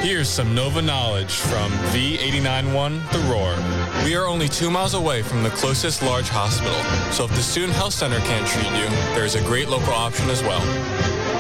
Here's some Nova knowledge from V89.1 The Roar. We are only 2 miles away from the closest large hospital, so if the Student Health Center can't treat you, there's a great local option as well.